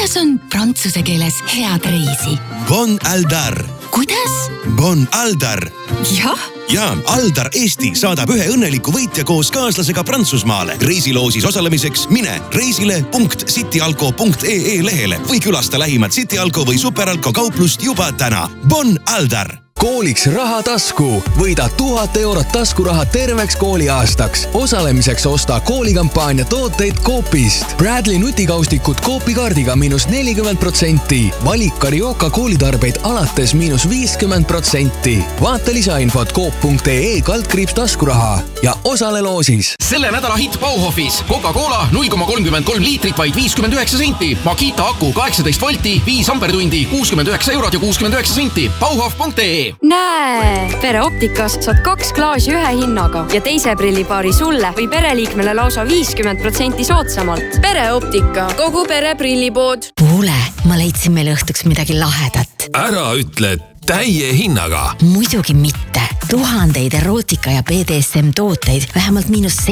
kuidas on prantsuse keeles head reisi? Bon Aldar. Kuidas? Bon Aldar. Jah? Ja Aldar Eesti saadab ühe õnneliku võitja koos kaaslasega Prantsusmaale. Reisiloosis osalemiseks mine reisile.cityalko.ee lehele või külasta lähimat Cityalko või Superalko kauplust juba täna. Bon Aldar. Kooliks raha tasku. Võida 1000 eurot taskuraha terveks kooliaastaks. Osalemiseks osta koolikampaania tooteid Coopist. Bradley nutikaustikud Coopi kaardiga -40%. Valik Carioca koolitarbeid alates -50%. Vaata lisainfot coop.ee/taskuraha ja osale loosis. Selle nädala hitt Bauhofis. Coca-Cola 0,33 liitrit vaid 59 senti. Makita aku 18 volti, 5 ampertundi, 69 eurot ja 69 senti. Bauhof.ee. Näe! Pereoptikas saad 2 klaasi ühe hinnaga ja teise prillipaari sulle või pereliikmele lausa 50% soodsamalt. Pereoptika. Kogu pere prillipood. Kuule, ma leidsin meile õhtuks midagi lahedat. Ära ütle täie hinnaga. Muidugi mitte. Tuhandeid erootika ja BDSM tooteid vähemalt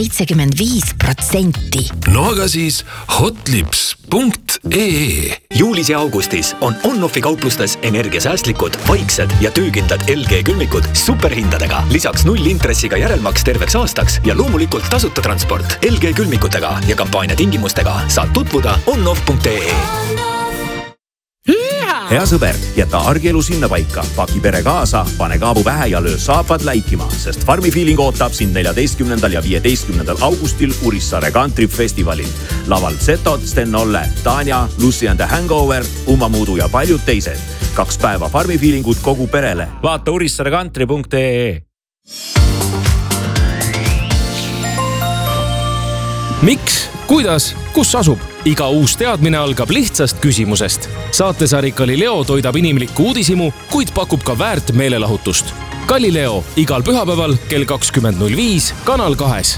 -75%. No aga siis hotlips.ee. Juulis ja augustis on On-Offi kauplustes energiasäästlikud, vaiksed ja töökindlad LG külmikud superhindadega. Lisaks 0 intressiga järelmaks terveks aastaks ja loomulikult tasuta transport. LG külmikutega ja kampaania tingimustega saad tutvuda onoff.ee. Hea sõber, jäta argielu sinna paika, paki pere kaasa, pane kaabu pähe ja löö saapad läikima, sest Farmi Feeling ootab sind 14. ja 15. augustil Urissaare Country Festivalil. Laval Zetod, Sten Olle, Tanja, Lucy and the Hangover, Uma Muudu ja paljud teised. 2 päeva Farmi Feelingut kogu perele. Vaata urissaarecountry.ee. Miks? Kuidas? Kus asub? Iga uus teadmine algab lihtsast küsimusest. Saatesari Galileo toidab inimlikku uudisimu, kuid pakub ka väärt meelelahutust. Galileo igal pühapäeval kell 20.05 Kanal 2.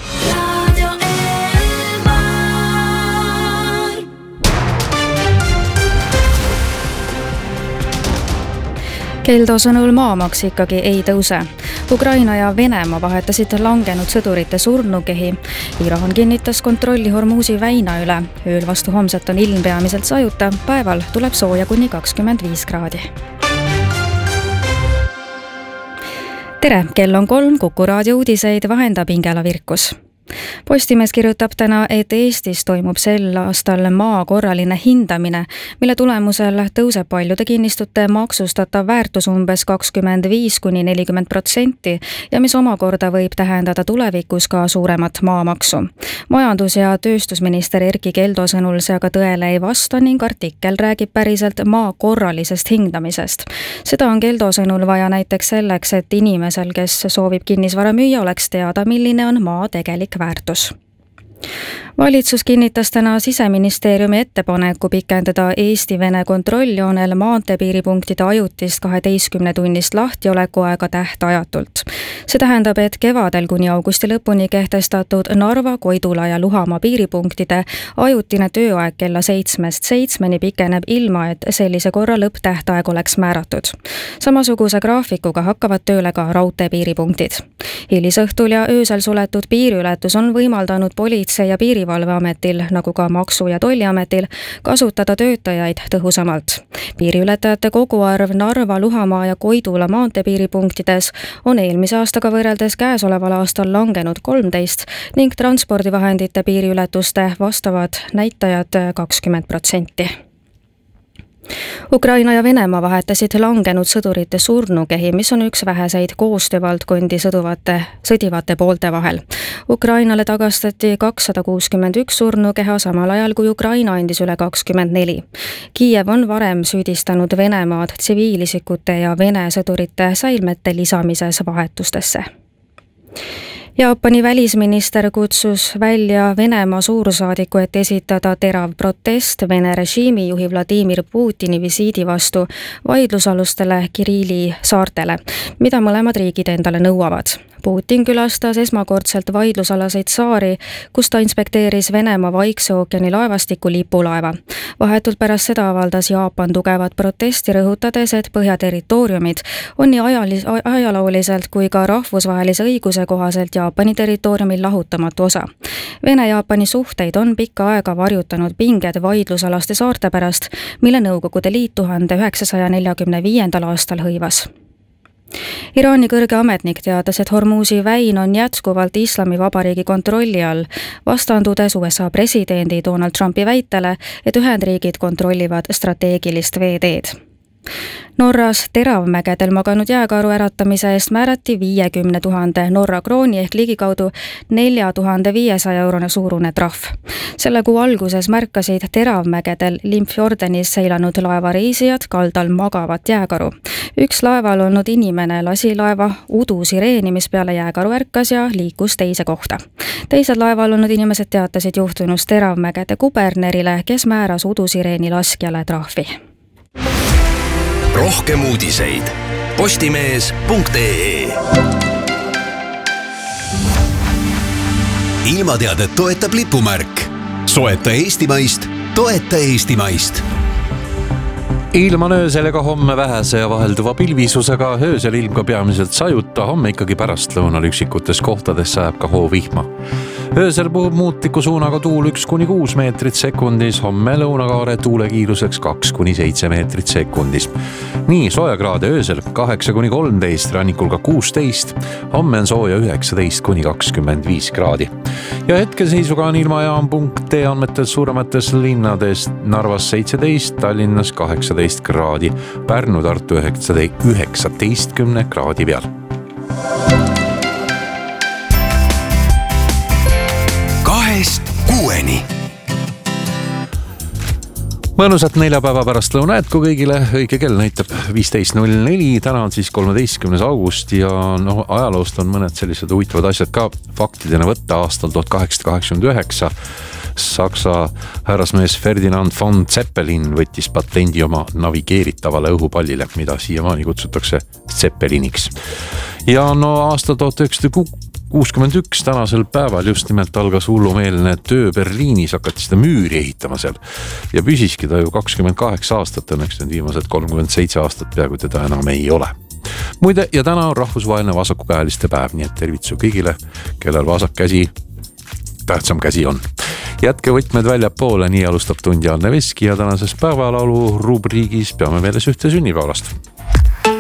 Keldo sõnul maamaks ikkagi ei tõuse. Ukraina ja Venemaa vahetasid langenud sõdurite surnukehi. Iran kinnitas kontrolli Hormuzi väina üle. Ööl vastu homset on ilm peamiselt sajuta, päeval tuleb sooja kuni 25 kraadi. Tere, kell on 3, Kuku raadio uudiseid vahendab Ingela Virkus. Postimees kirjutab täna, et Eestis toimub sel aastal maa korraline hindamine, mille tulemusel tõuseb paljude kinnistute maksustatav väärtus umbes 25–40% ja mis omakorda võib tähendada tulevikus ka suuremat maamaksu. Majandus- ja tööstusminister Erkki Keldo sõnul see aga tõele ei vasta ning artikkel räägib päriselt maa korralisest hindamisest. Seda on Keldo sõnul vaja näiteks selleks, et inimesel, kes soovib kinnisvara müüa, oleks teada, milline on maa tegelik väärtus. Valitsus kinnitas täna Siseministeeriumi ettepaneku pikendada Eesti-Vene kontrolljoonel maanteepiiripunktide ajutist 12-tunnist lahtiolekuaega tähtajatult. See tähendab, et kevadel kuni augusti lõpuni kehtestatud Narva, Koidula ja Luhamaa piiripunktide ajutine tööaeg kella 7–7 pikeneb ilma, et sellise korra lõpptähtaeg oleks määratud. Samasuguse graafikuga hakkavad tööle ka raudteepiiripunktid. Hilisõhtul ja öösel suletud piiriületus on võimaldanud politsei ja piirivalveametil, nagu ka Maksu- ja Tolliametil, kasutada töötajaid tõhusamalt. Piiriületajate koguarv Narva, Luhamaa ja Koidula maanteepiiripunktides on eelmise aastaga võrreldes käesoleval aastal langenud 13 ning transpordivahendite piiriületuste vastavad näitajad 20%. Ukraina ja Venemaa vahetasid langenud sõdurite surnukehi, mis on üks väheseid koostöövaldkondi sõdivate poolte vahel. Ukrainale tagastati 261 surnukeha, samal ajal kui Ukraina andis üle 24. Kiiev on varem süüdistanud Venemaad tsiviilisikute ja Vene sõdurite säilmete lisamises vahetustesse. Jaapani välisminister kutsus välja Venemaa suursaadiku, et esitada terav protest Vene režiimi juhi Vladimir Putini visiidi vastu vaidlusalustele Kiriili saartele, mida mõlemad riigid endale nõuavad. Putin külastas esmakordselt vaidlusalaseid saari, kus ta inspekteeris Venemaa Vaikse ookeani laevastiku lipulaeva. Vahetult pärast seda avaldas Jaapan tugevat protesti, rõhutades, et põhjaterritooriumid on nii ajalooliselt kui ka rahvusvahelise õiguse kohaselt Jaapani territooriumil lahutamatu osa. Vene-Jaapani suhteid on pikka aega varjutanud pinged vaidlusalaste saarte pärast, mille Nõukogude Liit 1945. aastal hõivas. Iraani kõrge ametnik teadas, et Hormuzi väin on jätkuvalt Islamivabariigi kontrolli all, vastandudes USA presidendi Donald Trumpi väitele, et Ühendriigid kontrollivad strateegilist veeteed. Norras teravmägedel maganud jääkaru äratamise eest määrati 50 000 Norra krooni ehk ligikaudu 4500 eurone suurune trahv. Selle kuu alguses märkasid teravmägedel Limfjordenis seilanud laevareisijad kaldal magavat jääkaru. Üks laeval olnud inimene lasi laeva udusireeni, mis peale jääkaru ärkas ja liikus teise kohta. Teised laeval olnud inimesed teatasid juhtunust teravmägede kubernerile, kes määras udusireeni laskjale trahvi. Rohkem uudiseid postimees.ee. Ilmateadet toetab lipumärk. Soeta eestimaist, toeta eestimaist. Ilm on öösel ega homme vähese ja vahelduva pilvisusega, öösel ilm ka peamiselt sajuta, homme ikkagi pärastlõunal üksikutes kohtades sajab ka hoovihma. Öösel puhub muutliku suunaga tuul 1-6 meetrit sekundis, homme lõunakaare tuulekiiruseks 2-7 meetrit sekundis. Nii, soojakraade öösel 8-13, rannikul ka 16, homme on sooja 19-25 kraadi. Ja hetkeseisuga on ilmajaam.ee andmetel suuremates linnades Narvas 17, Tallinnas 18 kraadi, Pärnu, Tartu 19 kraadi peal. Kuueni. Mõnusat neljapäeva pärast lõuna jätku kõigile, õige kell näitab 15.04, täna on siis 13. august ja ajaloost on mõned sellised huvitavad asjad ka faktidena võtta. Aastal 1889 Saksa härrasmees Ferdinand von Zeppelin võttis patendi oma navigeeritavale õhupallile, mida siiamaani kutsutakse Zeppeliniks. Ja aastal 1961 tänasel päeval just nimelt algas hullumeelne töö Berliinis, hakati seda müüri ehitama seal ja püsiski ta ju 28 aastat, õnneks need viimased 37 aastat peaaegu teda enam ei ole. Muide, ja täna on rahvusvaheline vasakukäeliste päev, nii et tervitsu kõigile, kellel vasak käsi, tähtsam käsi on. Jätke võtmed väljapoole, nii alustab tundi Anne Veski ja tänases päevalaulu rubriigis peame meeles ühte sünnipäevast.